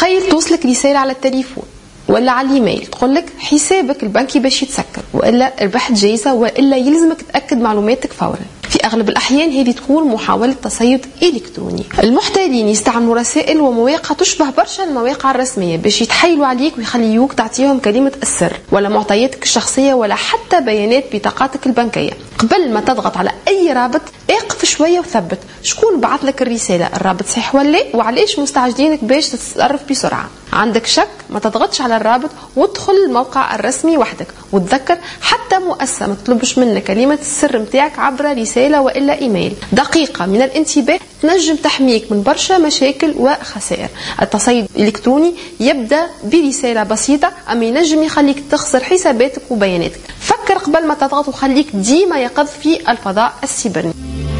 تخيل توصلك رسالة على التليفون ولا على الايميل تقولك حسابك البنكي باش يتسكر، والا ربحت جايزة، والا يلزمك تأكد معلوماتك فورا. في أغلب الأحيان هذه تكون محاولة تصيد إلكتروني. المحتالين يستعملوا رسائل ومواقع تشبه برشا المواقع الرسمية باش يتحايلوا عليك ويخليوك تعطيهم كلمة السر ولا معطياتك الشخصية ولا حتى بيانات بطاقاتك البنكية. قبل ما تضغط على أي رابط اقف شوية وثبت شكون بعث لك الرسالة، الرابط صحيح ولا لا، وعليش مستعجلينك باش تتصرف بسرعة. عندك شك ما تضغطش على الرابط وادخل الموقع الرسمي وحدك. وتذكر حتى مؤسسة ما تطلبش منك كلمة السر متاعك عبر رسالة وإلا إيميل. دقيقة من الانتباه تنجم تحميك من برشا مشاكل وخسائر. التصيد الإلكتروني يبدأ برسالة بسيطة أما ينجم يخليك تخسر حساباتك وبياناتك. فكر قبل ما تضغط وخليك ديما يقظ في الفضاء السيبراني.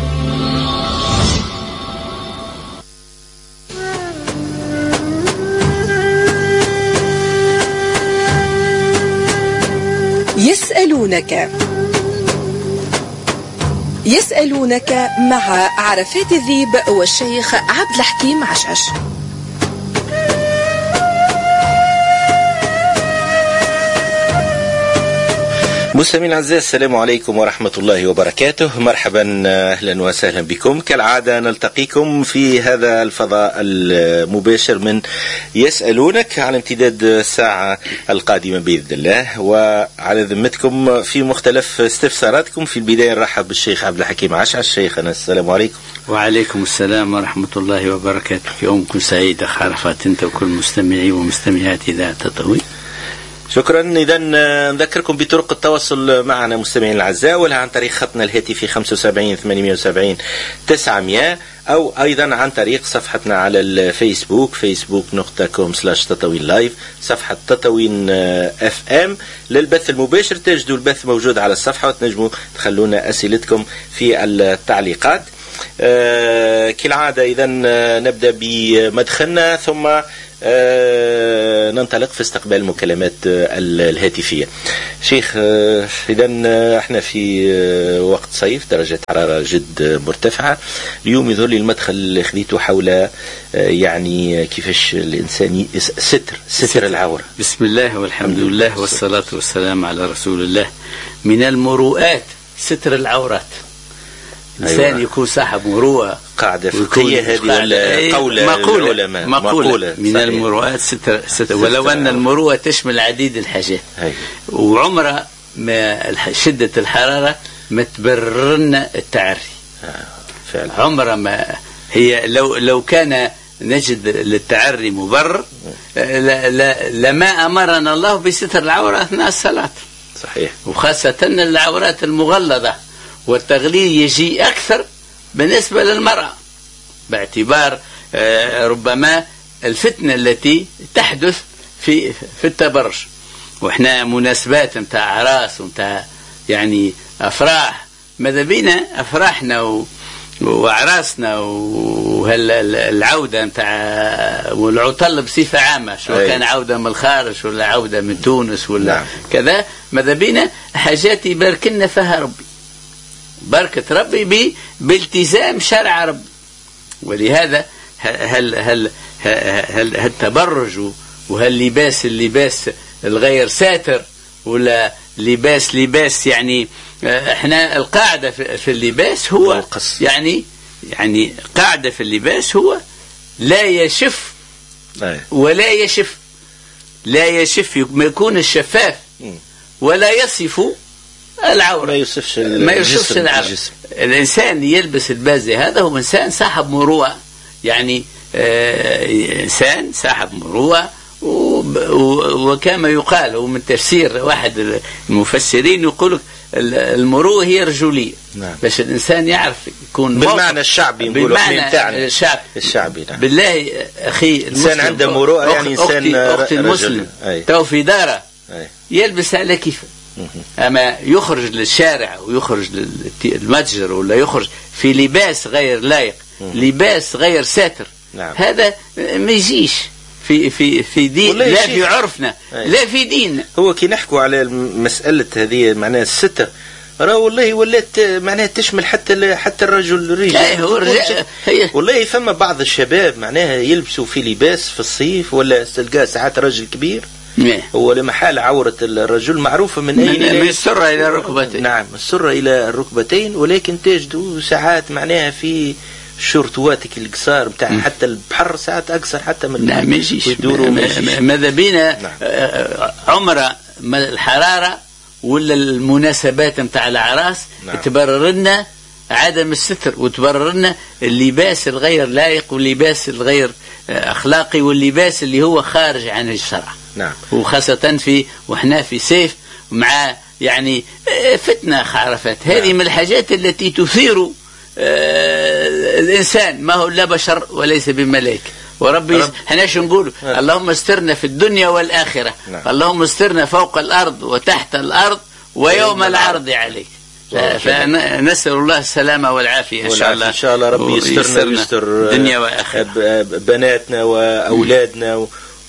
يسألونك مع عرفات الذيب والشيخ عبد الحكيم عشعش. مستمعين الأعزاء، السلام عليكم ورحمة الله وبركاته. مرحبا، أهلا وسهلا بكم. كالعادة نلتقيكم في هذا الفضاء المباشر من يسألونك على امتداد الساعة القادمة بإذن الله، وعلى ذمتكم في مختلف استفساراتكم. في البداية نرحب بالشيخ عبد الحكيم عشعش. شيخنا السلام عليكم. وعليكم السلام ورحمة الله وبركاته. يومكم سعيد أخ عرفات أنت وكل مستمعي ومستمعات إذاعة تطوي. شكرا. إذا نذكركم بطرق التواصل معنا مستمعين الأعزاء، ولا عن طريق خطنا الهاتفي 75 870 900، أو أيضا عن طريق صفحتنا على الفيسبوك facebook.com/تطوين لايف، صفحة تطوين FM للبث المباشر. تجدوا البث موجود على الصفحة وتنجموا تخلونا أسئلتكم في التعليقات. كالعادة إذا نبدأ بمدخلنا ثم ننطلق في استقبال المكالمات الهاتفية. شيخ، إذا احنا في وقت صيف، درجة حرارة جد مرتفعة. اليوم يظهر لي المدخل اللي خذيته حول يعني كيفاش الإنسان ستر العورة. بسم الله والحمد لله والصلاة والسلام على رسول الله. من المروءات ستر العورات. إنسان يكون صاحب مروءة، قاعدة فقهية هذه قول العلماء، مقولة من المروءات ستر. ولو أن المروءة تشمل عديد الحاجات، وعمره ما شدة الحرارة ما تبررنا التعري. فعلا. عمره ما هي لو كان نجد للتعري مبرر لما أمرنا الله بستر العورة أثناء الصلاة. صحيح. وخاصة العورات المغلظة، والتغليظ يجي أكثر بالنسبة للمرأة باعتبار ربما الفتنة التي تحدث في التبرج. وإحنا مناسبات متاع عراس ومتاع يعني أفراح، ماذا بينا أفراحنا وعراسنا والعودة متاع والعطل بصفة عامة، شو كان عودة من الخارج ولا عودة من تونس ولا كذا، ماذا بينا حاجات يباركنا فيها ربي، بركة ربي بالتزام شرع ربي. ولهذا هل التبرج اللباس الغير ساتر ولا لباس يعني احنا القاعدة في اللباس هو يعني قاعدة في اللباس هو لا يشف ولا يشف، لا يشف ما يكون الشفاف ولا يصف العورة، ما يوصفش العورة. الإنسان يلبس البازي هذا هو إنسان صاحب مروءة، يعني إنسان صاحب مروءة. وكما يقال ومن تفسير واحد المفسرين يقول المروءة هي رجولية. باش الإنسان يعرف يكون بالمعنى الشعبي، بالمعنى الشعبي. نعم. بالله أخي إنسان عنده مروءة، يعني إنسان أختي المسلم تو في داره يلبس على كيفه، أما يخرج للشارع ويخرج للمتجر ولا يخرج في لباس غير لائق، لباس غير ساتر، هذا ما يجيش في دين، لا في عرفنا لا في ديننا. هو كي نحكوا على مسألة هذه معناها الستر، راه والله ولات معناها تشمل حتى الرجل والله فما بعض الشباب معناها يلبسوا في لباس في الصيف ولا تلقى ساعات رجل كبير هو لمحال عورة الرجل معروفة من من السرة إلى الركبتين. نعم السرة إلى الركبتين، ولكن تجدوا ساعات معناها في الشورتواتك القصار بتاع حتى البحر ساعات أقصر حتى من ما يجيش. ماذا بينا عمر الحرارة ولا المناسبات متاع الأعراس تبرر لنا عدم الستر وتبرر لنا اللباس الغير لائق واللباس الغير أخلاقي واللباس اللي هو خارج عن الشرع. نعم. وخاصة وإحنا في صيف مع يعني فتنة عرفت هذه من الحاجات التي تثير الإنسان ما هو لا بشر وليس بملائكة. وربي احنا شو نقول اللهم استرنا في الدنيا والآخرة. اللهم استرنا فوق الأرض وتحت الأرض ويوم العرض عليك. فنسأل الله السلامة والعافية إن شاء الله. إن شاء الله ربي يسترنا ويستر دنيا وآخرة بناتنا وأولادنا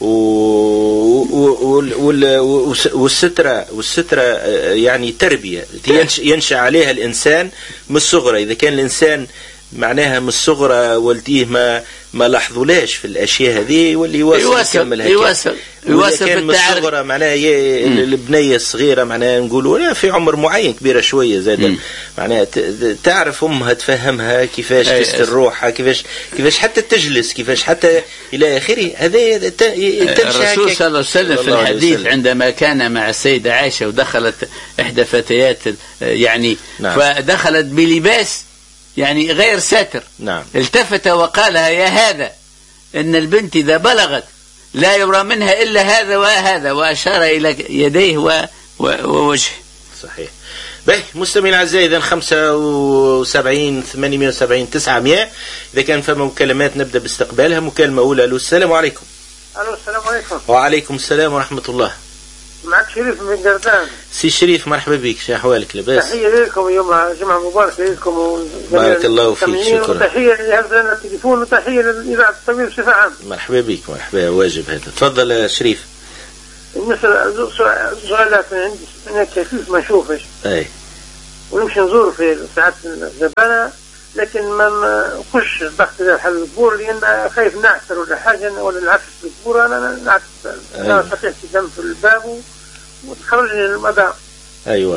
والسترة يعني تربية ينشأ عليها الإنسان من الصغرى. إذا كان الإنسان معناها من الصغرى والديه ما لاحظولاش في الاشياء هذه واللي يواصل في الصغرى معناها البنيه الصغيره معناها نقولوا في عمر معين كبيره شويه زاد معناها تعرف امها تفهمها كيفاش تستر روحها كيفاش حتى تجلس كيفاش حتى الى اخره. هذا الرسول صلى الله عليه وسلم في الحديث عندما كان مع السيده عائشه ودخلت احدى فتيات يعني فدخلت بلباس يعني غير ساتر. نعم. التفت وقالها يا هذا إن البنت إذا بلغت لا يرى منها إلا هذا وهذا وأشار إلى يديه ووجهه. صحيح. باهي مستمعين أعزائي إذا 75 870 900 إذا كان فما مكالمات نبدأ باستقبالها. مكالمة أولى. ألو السلام عليكم. ألو السلام عليكم. وعليكم السلام ورحمة الله. معك شريف من قردان. سي شريف مرحبا بك. شو أحوالك؟ لاباس؟ تحية لكم يوم جمعة مبارك لكم. بارك الله فيك. شكرا. تحية لهذا التليفون وتحية للإذاعة الطبيب بصفة عامة. مرحبا بك. مرحبا. واجب هذا. تفضل يا شريف. مثل سؤالات عندي أنا كيف ما نشوفش. أي. ونمشي نزور في ساعات الزبانة لكن ما نخش ضغط الحل القبور لأن خايف نعثر ولا حاجة ولا نعفس القبور. أنا نعثر. أنا فتحت دم في الباب وتخرجني المدام. أيوة.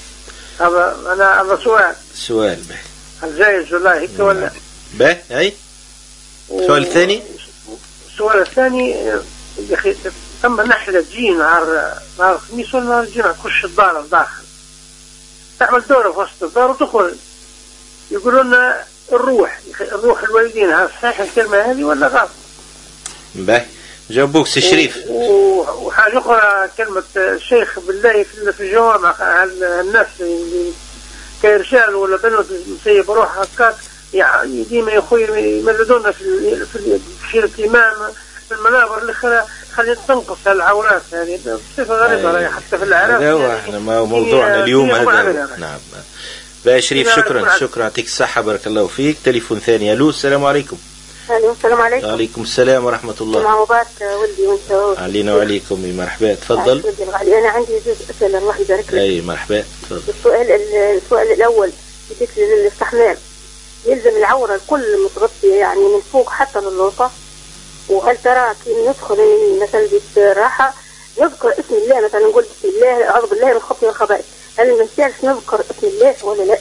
هذا سؤال به. هل جايز والله هيك ولا؟ به أي. السؤال الثاني. السؤال الثاني يا أخي ثم نحلة تجي نهار الخميس ولا نهار الجمعة تخش الدار داخل تعمل دورة في وسط الدار وتخرج يقولوا لنا الروح الوالدين. هل صحيح الكلمة هذه ولا غلط؟ به. جاوبوك سي شريف. وحاجة أخرى كلمة الشيخ بالله في الجوامع الناس اللي كرجال ولا بنات مسيب روح هكاك يعني ديما يا خويا يملدونا في شيرة الإمام في المنابر اللي خلينا تنقص العورات هذه بصفة غريبة حتى في العراق. هذا احنا موضوعنا اليوم هذا. نعم. بقى شريف شكرا يعطيك الصحة بارك الله فيك. تليفون ثاني. ألو السلام عليكم. السلام عليكم. وعليكم السلام ورحمة الله. جمعة مبارك ولدي وانت. علينا وعليكم. مرحبا. تفضل. أنا عندي أسئلة الله يبارك لك. أي مرحبا. تفضل. السؤال الأول بالنسبة للاستحمام يلزم العورة الكل متغطية يعني من فوق حتى للوسط. وهل ترى كي ندخل مثلا بالراحة نذكر اسم الله مثلا نقول بسم الله أعوذ بالله من الخبث والخبائث هل ما ينفعش نذكر اسم الله ولا لا؟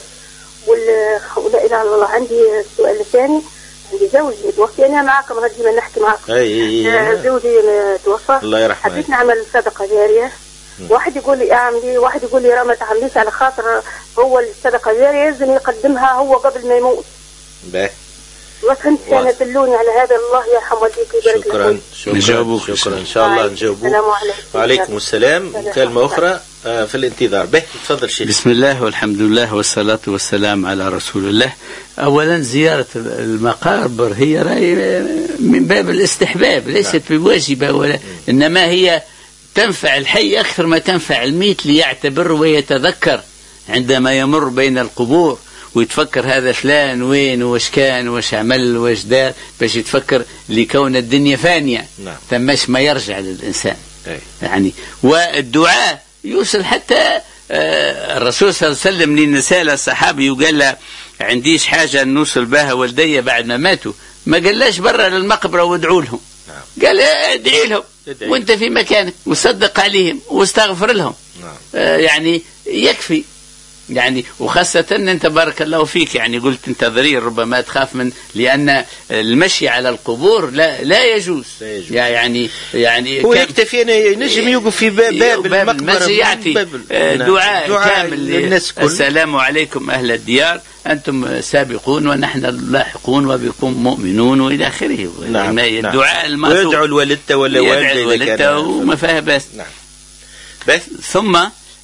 ولا إله إلا الله. عندي السؤال الثاني عندي زوجي متوفي أنا معكم ديما نحكي معكم. زوجي توفى. الله يرحمه. حبيت نعمل صدقة جارية. واحد يقول لي اعملي واحد يقول لي ما تعمليش على خاطر هو الصدقة الجارية لازم يقدمها هو قبل ما يموت. باهي. وكنت كان دلوني على هذا. الله يرحم والديك ويبارك لكم. شكرا إن شاء الله نجاوبوك. السلام عليكم. وعليكم السلام. مكالمة أخرى في الانتظار. به تفضل شيخ. بسم الله والحمد لله والصلاة والسلام على رسول الله. أولا زيارة المقابر هي من باب الاستحباب ليست بواجبة ولا إنما هي تنفع الحي أكثر ما تنفع الميت ليعتبر ويتذكر عندما يمر بين القبور ويتفكر هذا فلان وين وش كان وش عمل وش دار باش يتفكر لكون الدنيا فانية. ثماش ما يرجع للإنسان. يعني والدعاء يوصل حتى الرسول صلى الله عليه وسلم لنسال الصحابي وقال له عنديش حاجة نوصل بها والدي بعد ما ماتوا، ما قالش برا للمقبرة وادعوا لهم، قال ادعي لهم وانت في مكانك وصدق عليهم واستغفر لهم. يعني يكفي يعني، وخاصة انت بارك الله فيك يعني قلت انت ضرير ربما تخاف من، لان المشي على القبور لا يجوز. يعني هو يكتفي ان ينجم يوقف في باب المقبرة يعطي دعاء كامل للناس كل. السلام عليكم اهل الديار انتم سابقون ونحن لاحقون وبكم مؤمنون والى اخره. نعم. الدعاء المعروف ويدعو الوالدة ولا والدة وما فيها بس. نعم. بس ثم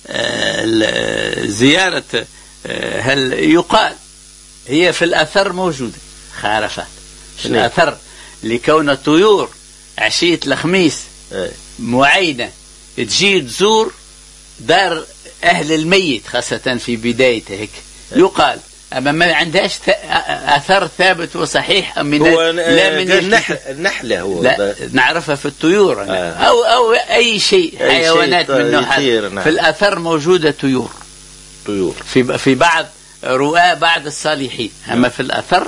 زيارة هل يقال هي في الأثر موجودة خارفات في الأثر لكون الطيور عشية الخميس معينة تجي تزور دار أهل الميت خاصة في بدايته هيك يقال، أما ما عندهاش أثر ثابت وصحيح من لا من النحلة هو لا نعرفها في الطيور أو أي شيء حيوانات من نوع في الأثر موجودة طيور في بعض رؤى بعض الصالحين، أما في الأثر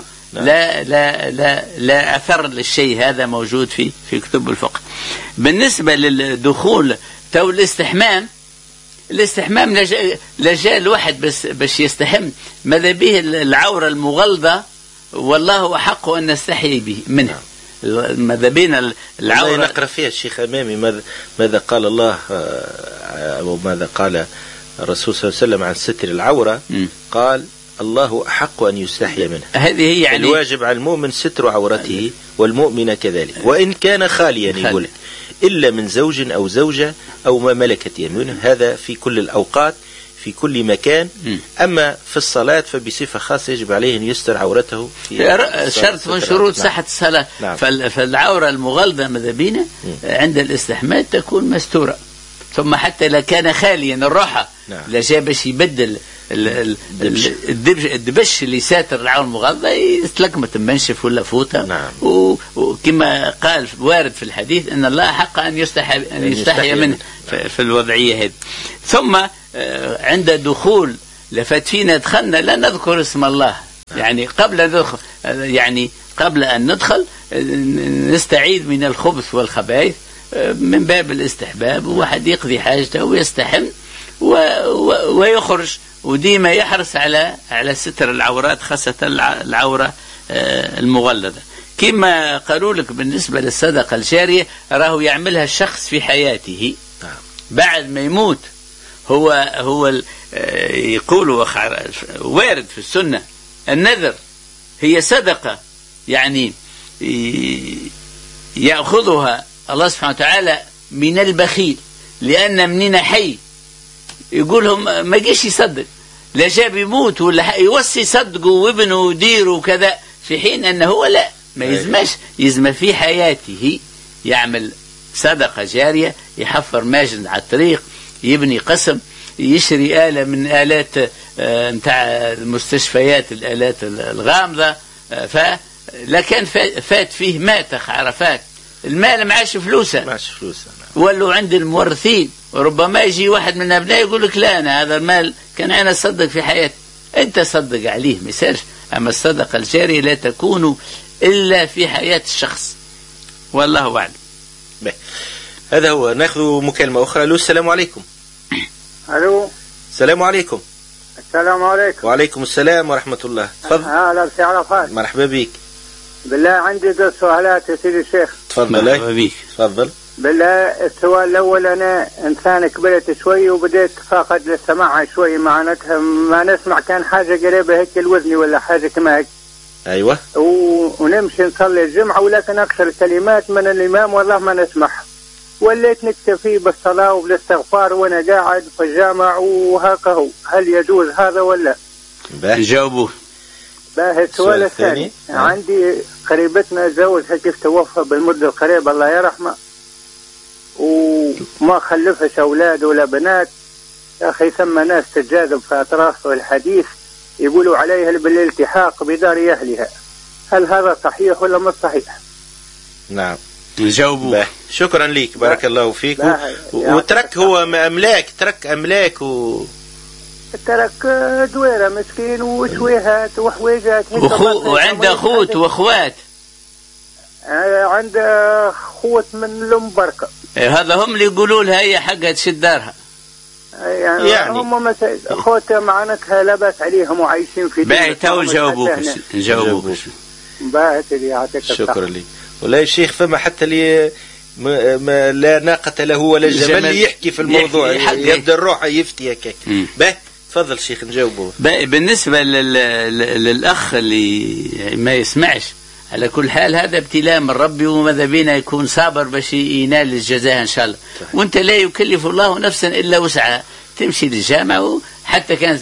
لا أثر للشيء هذا موجود في كتب الفقه. بالنسبة للدخول تو الاستحمام لجاء الواحد بس باش يستحم، ماذا به العورة المغلظة والله أحق أن نستحي به منها. ماذا بين العورة نقرأ فيها الشيخ أمامي ماذا قال الله أو ماذا قال الرسول صلى الله عليه وسلم عن ستر العورة. قال الله أحق أن يستحي منها. هذه هي يعني الواجب على المؤمن ستر عورته والمؤمن كذلك وإن كان خاليا يقول إلا من زوج أو زوجة أو ما ملكت يمينه، هذا في كل الأوقات في كل مكان. أما في الصلاة فبصفة خاصة يجب عليه أن يستر عورته في شرط من شروط صحة الصلاة. نعم. فالعورة المغلظة ماذا بينا عند الاستحمام تكون مستورة، ثم حتى لو كان خاليا الراحة لا باش يبدل الدبش اللي ساتر العورة المغلظة يتلقمت منشف ولا فوطة. نعم. وكما قال وارد في الحديث أن الله حق أن يستحي منه في الوضعية هذه. ثم عند دخول لفت فينا دخلنا لا نذكر اسم الله، يعني قبل أن ندخل نستعيذ من الخبث والخبائث من باب الاستحباب، وواحد يقضي حاجته ويستحم ويخرج، وديما يحرص على ستر العورات خاصة العورة المغلظة. كما قالوا لك بالنسبة للصدقة الجارية راهو يعملها الشخص في حياته بعد ما يموت. هو يقولوا وارد في السنة النذر هي صدقة، يعني يأخذها الله سبحانه وتعالى من البخيل، لأن منين حي يقولهم ما جيش يصدق، لا جاب يموت ولا يوصي يصدقوا وابنه وديره وكذا، في حين أنه هو لا ما يزمش يزم في حياته يعمل صدقة جارية، يحفر ماجد على الطريق، يبني قسم، يشري آلة من آلات متاع المستشفيات الآلات الغامضة، لكن فات فيه ماتخ عرفات المال معاش فلوسه ولوا عند المورثين، وربما يجي واحد من أبنائي يقول لك لا أنا هذا المال كان أنا أصدق في حياتي، أنت صدق عليه مثال. أما الصدقة الجارية لا تكون إلا في حياة الشخص، والله أعلم. هذا هو. نأخذ مكالمة أخرى. له السلام عليكم. ألو السلام عليكم. السلام عليكم. وعليكم السلام ورحمة الله. تفضل. أهلا بسي عرفات. مرحبا بك. بالله عندي 2 سؤالات يا سيدي الشيخ. تفضل. مرحبا بك. تفضل. بالله السؤال الأول، أنا إنسان كبرت شوي وبديت فاقد للسماع شوي، معناتها ما نسمع كان حاجة قريبة هيك الوزني ولا حاجة كما هيك. أيوة. ونمشي نصلي الجمعة ولكن أكثر الكلمات من الإمام والله ما نسمعها، وليت نكتفي بالصلاة وبالاستغفار وأنا قاعد في الجامع وهكذا، هل يجوز هذا ولا؟ جاوبوه. السؤال الثاني، عندي قريبتنا زوجها كيف توفى بالمدة القريبة الله يرحمه، وما خلفش أولاد ولا بنات. يا أخي ثم ناس تجاذب في أطراف الحديث يقولوا عليها بالالتحاق بدار أهلها، هل هذا صحيح ولا مش صحيح؟ نعم. جاوبوا. شكرا لك، بارك الله فيك. وترك هو أملاك، ترك أملاك ترك دويرة مسكين وسويهات وحويجات. وعنده خوت واخوات. عنده خوت من المبركة. هذا هم اللي يقولوا لها هي حقها تشد دارها. يعني هم مثلا اخوته معناتها لبس عليهم وعايشين في باهي تو نجاوبوك باهي اللي يعطيك شكرا لي. ولا يا شيخ فما حتى لي لا ناقة له ولا جمل يحكي في الموضوع يبدا الروح يفتي هكاك. باهي تفضل شيخ نجاوبه. بالنسبة للأخ اللي ما يسمعش، على كل حال هذا ابتلاء من ربي، وماذا بينا يكون صابر باش ينال الجزاء إن شاء الله. وانت لا يكلف الله نفسا إلا وسعها، تمشي للجامعة حتى كانت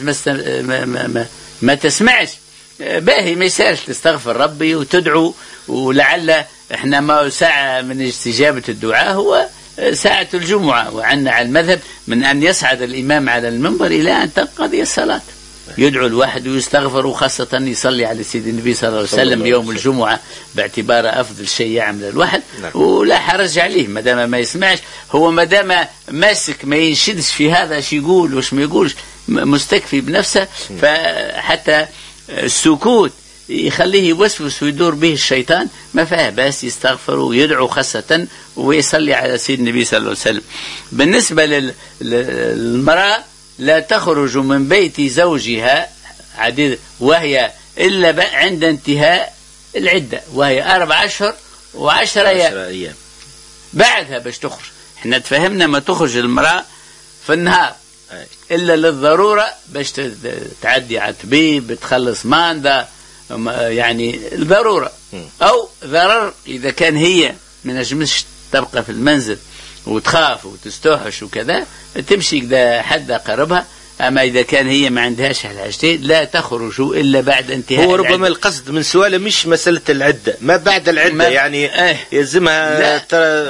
ما تسمعش باهي ما يسالش تستغفر ربي وتدعو، ولعل احنا ما ساعة من استجابة الدعاء هو ساعة الجمعة، وعنا على المذهب من أن يصعد الإمام على المنبر إلى أن تنقضي الصلاة يدعو الواحد ويستغفر، وخاصة يصلي على سيد النبي صلى الله عليه وسلم يوم الجمعة باعتباره أفضل شيء يعمل الواحد. ولا حرج عليه ما دام ما يسمعش، هو ما دام ماسك ما ينشدش في هذا شي يقول وش ما يقولش، مستكفي بنفسه. فحتى السكوت يخليه يوسوس ويدور به الشيطان، ما فيها بس يستغفر ويدعو خاصة ويصلي على سيد النبي صلى الله عليه وسلم. بالنسبة للمرأة لا تخرج من بيت زوجها عديد وهي إلا عند انتهاء العدة، وهي 4 أشهر و10 أيام. بعدها باش تخرج، احنا تفهمنا ما تخرج المرأة في النهار إلا للضرورة باش تعدي على طبيب تخلص ماندا، يعني الضرورة أو ضرر إذا كان هي من نجمش تبقى في المنزل وتخاف وتستوحش وكذا تمشي كذا حد قربها. أما إذا كان هي ما عندهاش الحاجتين لا تخرج إلا بعد انتهاء هو ربما القصد من سؤاله مش مسألة العدة، ما بعد العدة يعني يلزمها.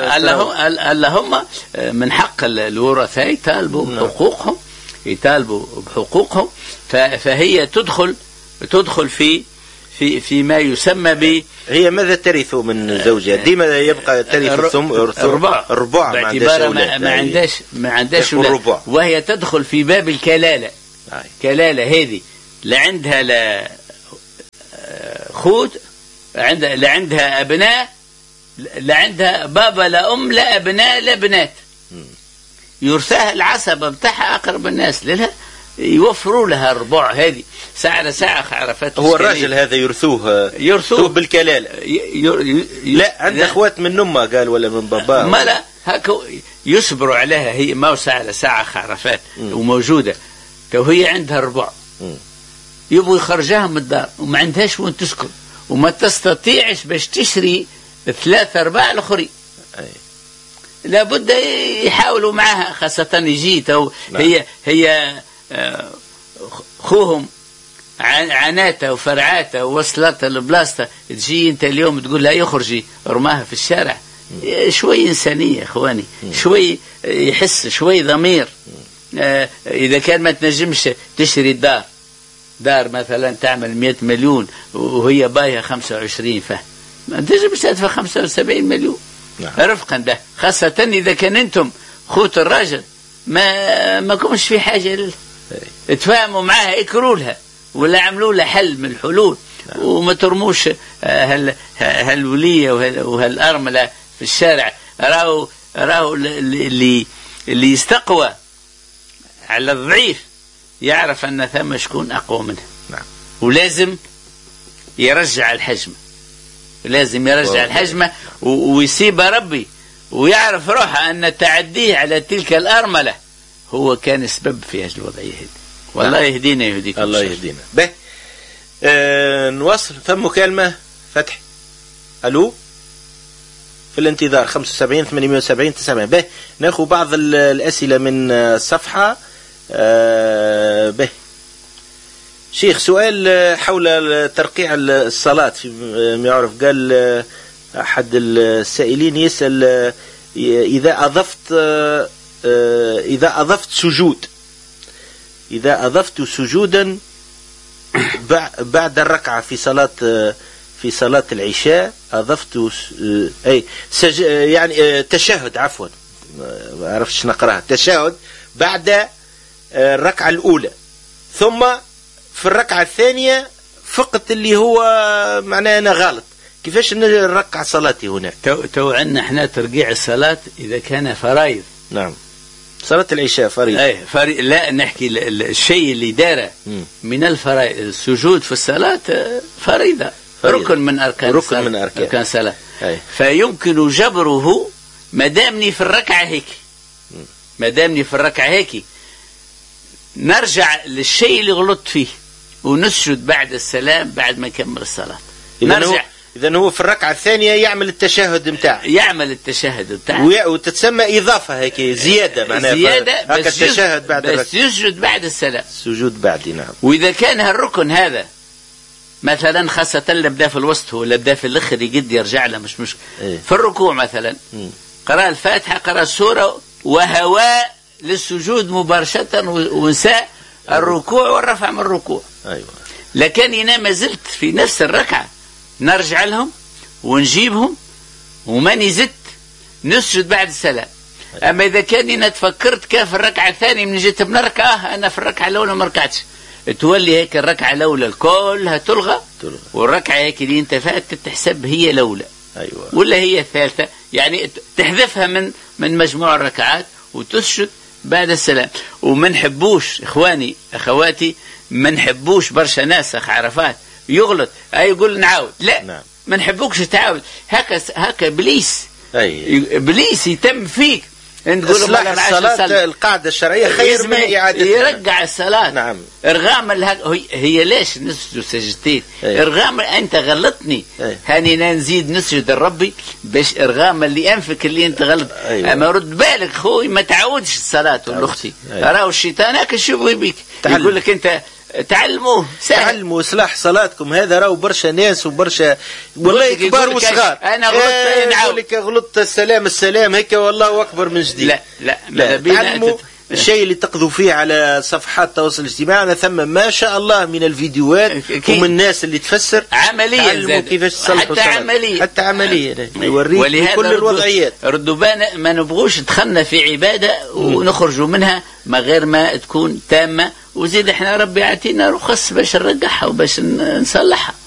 اللهم من حق الورثة يطالبوا بحقوقهم، يطالبوا بحقوقهم. فهي تدخل في ما يسمى ب هي ماذا ترث من زوجها؟ ديما يبقى ترث الربع ما عندهاش أولاد، وهي تدخل في باب الكلالة. كلالة هذه لا عندها لا خوت، لا عندها أبناء، لا عندها بابا لا أم لا أبناء لا بنات، يرثاها العصبة بتاعها أقرب الناس لها، يوفروا لها الربع هذه ساعة عرفت. هو الراجل هذا يرثوه بالكلالة. لا عنده اخوات من امه قال ولا من باباه، ما لا هكا يصبروا عليها، هي ما ساعة عرفات وموجودة، وهي عندها الربع يبغوا يخرجها من الدار وما عندهاش وين تسكن وما تستطيعش باش تشري 3/4 الأخرين. لابد يحاولوا معها، خاصة يجي هي خوهم عناته وفرعاته ووصلته لبلاصته، تجي انت اليوم تقول لها يخرجي رماها في الشارع. شوي إنسانية اخواني، شوي يحس، شوي ضمير. اذا كان ما تنجمش تشتري دار مثلا تعمل 100 مليون وهي بايها 25 فهم، ما تنجمش تدفع 75 مليون رفقا ده، خاصة اذا كان انتم خوت الراجل ما كمش في حاجة تفاهموا معها، اكروا لها ولا عملوا لها حل من الحلول. وما ترموش هالولية وهالأرملة في الشارع. راهو اللي يستقوى على الضعيف يعرف أن ثم شكون أقوى منه. ولازم يرجع الحجم، لازم يرجع الحجم ويسيب ربي، ويعرف روحه أن تعديه على تلك الأرملة هو كان سبب في هذه الوضعية هذه. والله يهدينا يهديكم. الله يهدينا. به نواصل. فم مكالمة فتح. ألو في الانتظار 75 78 900. به ناخذ بعض الأسئلة من الصفحة. به شيخ سؤال حول ترقيع الصلاة في ما يعرف. قال أحد السائلين يسأل إذا أضفت سجودا بعد الركعة في صلاة العشاء، أضفت يعني تشهد، عفوا ما أعرفش نقرأها، تشهد بعد الركعة الأولى، ثم في الركعة الثانية فقط اللي هو معناه أنا غلط، كيفاش نركع صلاتي هنا؟ تو عندنا احنا ترقيع الصلاة إذا كان فرائض. نعم، صلاة العشاء فريضة. أي لا نحكي الشيء اللي داره من الفرائض. السجود في الصلاة فريضة، ركن من أركان الصلاة. فيمكن جبره مدامني في الركعة هيك، نرجع للشيء اللي غلطت فيه ونسجد بعد السلام بعد ما نكمل الصلاة. نرجع. إذا هو في الركعة الثانية يعمل التشهد متاعه. وتتسمى إضافة هيك زيادة، معناها زيادة بس التشهد بعد بس يسجد بعد السلام. سجود بعد. نعم. وإذا كان هالركن هذا مثلا خاصة اللي بدأ في الوسط ولا بدأ في الآخر يقد يرجع له مش في الركوع مثلا قرأ الفاتحة، قرأ السورة وهواء للسجود مباشرة ونساء الركوع والرفع من الركوع. أيوة. لكن ما زلت في نفس الركعة نرجع لهم ونجيبهم وما نزدت نسجد بعد السلام. أيوة. أما إذا كان أنا تفكرت كيف الركعة الثانية من جيت بنركعة أنا في الركعة الأولى ما ركعتش، تولي هيك الركعة الأولى كلها تلغى والركعة هيك اللي أنت فاتت تحسب هي الأولى. أيوة. ولا هي الثالثة، يعني تحذفها من مجموع الركعات وتسجد بعد السلام. وما نحبوش إخواني أخواتي، ما نحبوش برشا ناس عرفات يغلط يقول نعاود. لا، نعم. ما نحبوكش تعاود هكا إبليس يتم فيك. إصلاح الصلاة القاعدة الشرعية خير من إعادة يرجع الصلاة. نعم. إرغام هي ليش نسجد سجدتين؟ إرغام أنت غلطني، هاني نزيد نسجد الربي باش إرغام اللي أنفك اللي أنت غلط. أما رد بالك خوي ما تعودش الصلاة والأختي. راهو الشيطان هكا شبه بيك يقول لك أنت تعلموا إصلاح صلاتكم. هذا راهو برشا ناس وبرشا والله كبار وصغار. أنا غلطت يقول لك غلطت السلام هيك والله أكبر من جديد. لا تعلموا الشيء اللي تقضوا فيه على صفحات التواصل الاجتماعي. أنا ثم ما شاء الله من الفيديوهات ومن الناس اللي تفسر عمليا كيفاش تصلحوا حتى عمليا يوريك كل الوضعيات. ردوا بالنا ما نبغوش دخلنا في عبادة ونخرجوا منها ما غير ما تكون تامة. وزيد احنا ربي يعطينا رخص باش نرجعها وباش نصلحها.